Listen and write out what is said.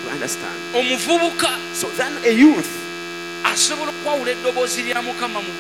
to understand. omuvubuka So then a youth asobola okwawula eddoboozi lya Mukama mu